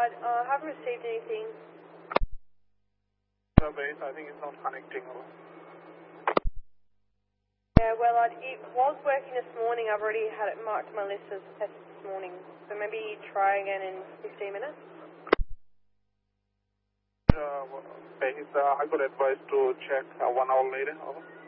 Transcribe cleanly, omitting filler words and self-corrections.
Haven't received anything. Base, I think it's not connecting. Yeah, well, it was working this morning. I've already had it marked on my list as test this morning. So maybe try again in 15 minutes. Base, I got advised to check 1 hour later. Over.